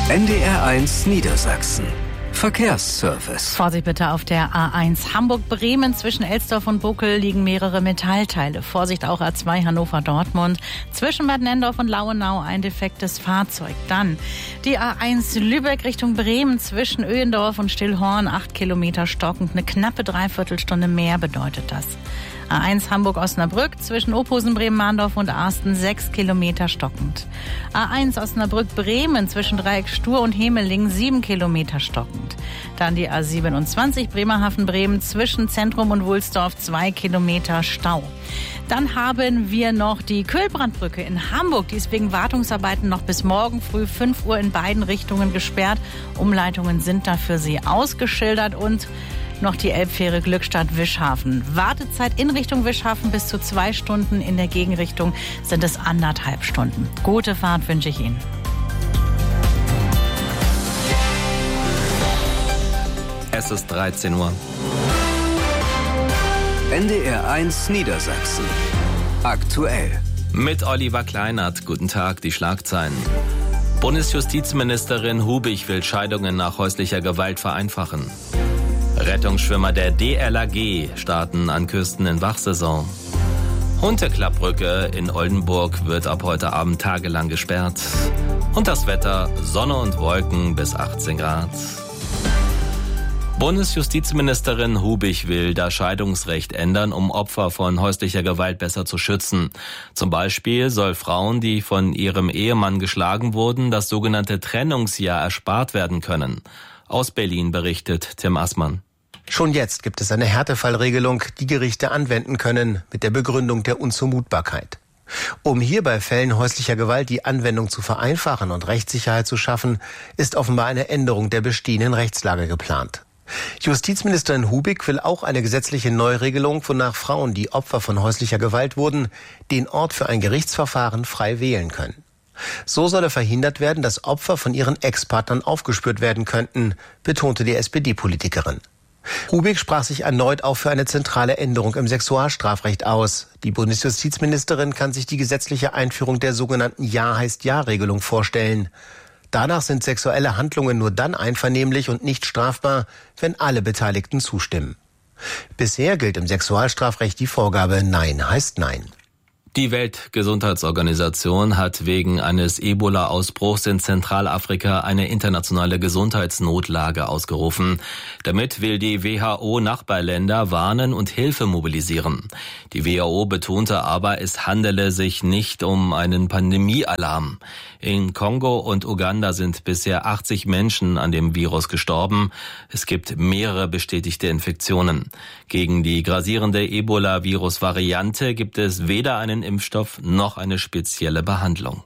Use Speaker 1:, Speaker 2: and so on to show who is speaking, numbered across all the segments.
Speaker 1: NDR1 Niedersachsen. Verkehrsservice.
Speaker 2: Vorsicht bitte auf der A1 Hamburg-Bremen. Zwischen Elsdorf und Buckel liegen mehrere Metallteile. Vorsicht auch A2 Hannover-Dortmund. Zwischen Bad Nendorf und Lauenau ein defektes Fahrzeug. Dann die A1 Lübeck Richtung Bremen. Zwischen Öhendorf und Stillhorn 8 Kilometer stockend. Eine knappe Dreiviertelstunde mehr bedeutet das. A1 Hamburg-Osnabrück zwischen Ophusen, Bremen-Mahndorf und Arsten 6 Kilometer stockend. A1 Osnabrück-Bremen zwischen Dreieck Stur und Hemeling 7 Kilometer stockend. Dann die A27 Bremerhaven-Bremen zwischen Zentrum und Wulsdorf 2 Kilometer Stau. Dann haben wir noch die Kühlbrandbrücke in Hamburg. Die ist wegen Wartungsarbeiten noch bis morgen früh 5 Uhr in beiden Richtungen gesperrt. Umleitungen sind da für Sie ausgeschildert und noch die Elbfähre Glückstadt-Wischhafen. Wartezeit in Richtung Wischhafen bis zu 2 Stunden. In der Gegenrichtung sind es 1,5 Stunden. Gute Fahrt wünsche ich Ihnen.
Speaker 3: Es ist 13 Uhr.
Speaker 1: NDR1 Niedersachsen. Aktuell.
Speaker 3: Mit Oliver Kleinert. Guten Tag, die Schlagzeilen. Bundesjustizministerin Hubig will Scheidungen nach häuslicher Gewalt vereinfachen. Rettungsschwimmer der DLRG starten an Küsten in Wachsaison. Hunteklappbrücke in Oldenburg wird ab heute Abend tagelang gesperrt. Und das Wetter, Sonne und Wolken bis 18 Grad. Bundesjustizministerin Hubig will das Scheidungsrecht ändern, um Opfer von häuslicher Gewalt besser zu schützen. Zum Beispiel soll Frauen, die von ihrem Ehemann geschlagen wurden, das sogenannte Trennungsjahr erspart werden können. Aus Berlin berichtet Tim Assmann.
Speaker 4: Schon jetzt gibt es eine Härtefallregelung, die Gerichte anwenden können, mit der Begründung der Unzumutbarkeit. Um hier bei Fällen häuslicher Gewalt die Anwendung zu vereinfachen und Rechtssicherheit zu schaffen, ist offenbar eine Änderung der bestehenden Rechtslage geplant. Justizministerin Hubig will auch eine gesetzliche Neuregelung, wonach Frauen, die Opfer von häuslicher Gewalt wurden, den Ort für ein Gerichtsverfahren frei wählen können. So solle verhindert werden, dass Opfer von ihren Ex-Partnern aufgespürt werden könnten, betonte die SPD-Politikerin. Hubig sprach sich erneut auch für eine zentrale Änderung im Sexualstrafrecht aus. Die Bundesjustizministerin kann sich die gesetzliche Einführung der sogenannten Ja heißt Ja-Regelung vorstellen. Danach sind sexuelle Handlungen nur dann einvernehmlich und nicht strafbar, wenn alle Beteiligten zustimmen. Bisher gilt im Sexualstrafrecht die Vorgabe Nein heißt Nein.
Speaker 3: Die Weltgesundheitsorganisation hat wegen eines Ebola-Ausbruchs in Zentralafrika eine internationale Gesundheitsnotlage ausgerufen. Damit will die WHO Nachbarländer warnen und Hilfe mobilisieren. Die WHO betonte aber, es handele sich nicht um einen Pandemiealarm. In Kongo und Uganda sind bisher 80 Menschen an dem Virus gestorben. Es gibt mehrere bestätigte Infektionen. Gegen die grassierende Ebola-Virus-Variante gibt es weder einen Impfstoff noch eine spezielle Behandlung.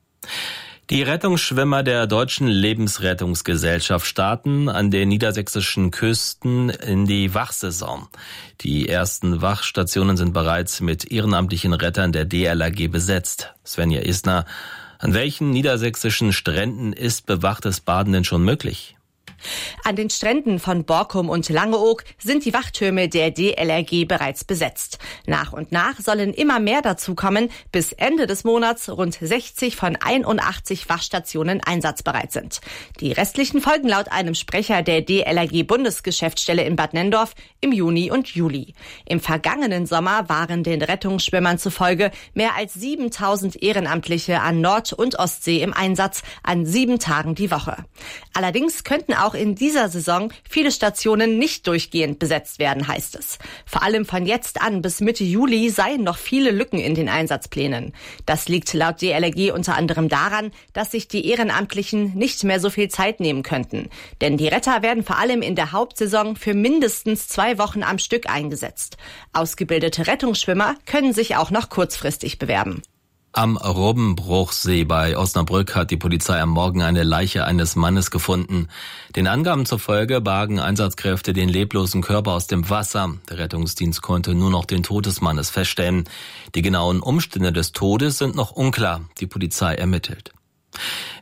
Speaker 3: Die Rettungsschwimmer der Deutschen Lebensrettungsgesellschaft starten an den niedersächsischen Küsten in die Wachsaison. Die ersten Wachstationen sind bereits mit ehrenamtlichen Rettern der DLRG besetzt. Svenja Isner, an welchen niedersächsischen Stränden ist bewachtes Baden denn schon möglich?
Speaker 5: An den Stränden von Borkum und Langeoog sind die Wachtürme der DLRG bereits besetzt. Nach und nach sollen immer mehr dazukommen. Bis Ende des Monats rund 60 von 81 Wachstationen einsatzbereit sind. Die restlichen folgen laut einem Sprecher der DLRG-Bundesgeschäftsstelle in Bad Nendorf im Juni und Juli. Im vergangenen Sommer waren den Rettungsschwimmern zufolge mehr als 7000 Ehrenamtliche an Nord- und Ostsee im Einsatz an 7 Tagen die Woche. Allerdings könnten auch in dieser Saison viele Stationen nicht durchgehend besetzt werden, heißt es. Vor allem von jetzt an bis Mitte Juli seien noch viele Lücken in den Einsatzplänen. Das liegt laut DLRG unter anderem daran, dass sich die Ehrenamtlichen nicht mehr so viel Zeit nehmen könnten. Denn die Retter werden vor allem in der Hauptsaison für mindestens 2 Wochen am Stück eingesetzt. Ausgebildete Rettungsschwimmer können sich auch noch kurzfristig bewerben.
Speaker 3: Am Robbenbruchsee bei Osnabrück hat die Polizei am Morgen eine Leiche eines Mannes gefunden. Den Angaben zufolge bargen Einsatzkräfte den leblosen Körper aus dem Wasser. Der Rettungsdienst konnte nur noch den Tod des Mannes feststellen. Die genauen Umstände des Todes sind noch unklar. Die Polizei ermittelt.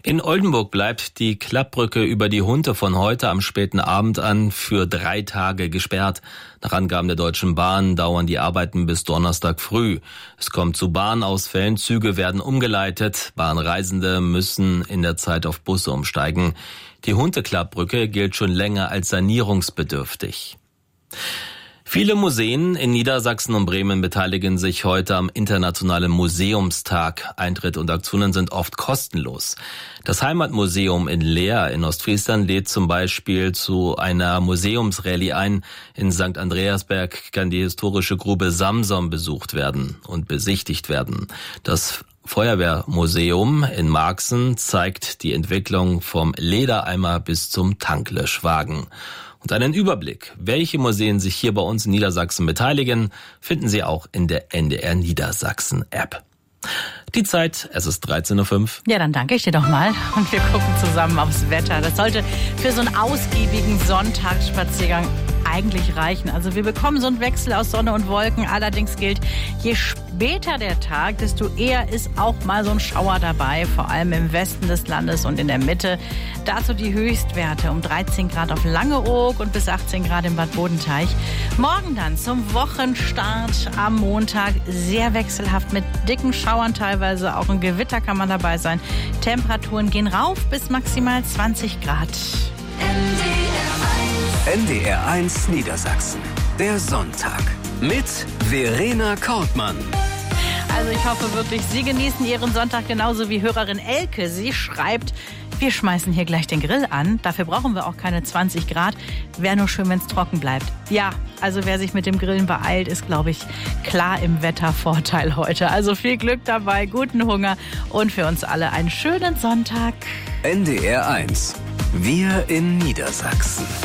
Speaker 3: In Oldenburg bleibt die Klappbrücke über die Hunte von heute am späten Abend an für 3 Tage gesperrt. Nach Angaben der Deutschen Bahn dauern die Arbeiten bis Donnerstag früh. Es kommt zu Bahnausfällen, Züge werden umgeleitet, Bahnreisende müssen in der Zeit auf Busse umsteigen. Die Hunte-Klappbrücke gilt schon länger als sanierungsbedürftig. Viele Museen in Niedersachsen und Bremen beteiligen sich heute am Internationalen Museumstag. Eintritt und Aktionen sind oft kostenlos. Das Heimatmuseum in Leer in Ostfriesland lädt zum Beispiel zu einer Museumsrallye ein. In St. Andreasberg kann die historische Grube Samson besucht werden und besichtigt werden. Das Feuerwehrmuseum in Marxen zeigt die Entwicklung vom Ledereimer bis zum Tanklöschwagen. Und einen Überblick, welche Museen sich hier bei uns in Niedersachsen beteiligen, finden Sie auch in der NDR Niedersachsen App. Die Zeit, es ist 13:05 Uhr.
Speaker 2: Ja, dann danke ich dir doch mal und wir gucken zusammen aufs Wetter. Das sollte für so einen ausgiebigen Sonntagsspaziergang eigentlich reichen. Also wir bekommen so einen Wechsel aus Sonne und Wolken. Allerdings gilt, je später der Tag, desto eher ist auch mal so ein Schauer dabei, vor allem im Westen des Landes und in der Mitte. Dazu die Höchstwerte um 13 Grad auf Langeoog und bis 18 Grad im Bad Bodenteich. Morgen dann zum Wochenstart am Montag sehr wechselhaft mit dicken Schauern, teilweise auch ein Gewitter kann man dabei sein. Temperaturen gehen rauf bis maximal 20 Grad.
Speaker 1: NDR 1 Niedersachsen. Der Sonntag. Mit Verena Kortmann.
Speaker 2: Also ich hoffe wirklich, Sie genießen Ihren Sonntag genauso wie Hörerin Elke. Sie schreibt, wir schmeißen hier gleich den Grill an. Dafür brauchen wir auch keine 20 Grad. Wäre nur schön, wenn es trocken bleibt. Ja, also wer sich mit dem Grillen beeilt, ist, glaube ich, klar im Wettervorteil heute. Also viel Glück dabei, guten Hunger und für uns alle einen schönen Sonntag.
Speaker 1: NDR 1. Wir in Niedersachsen.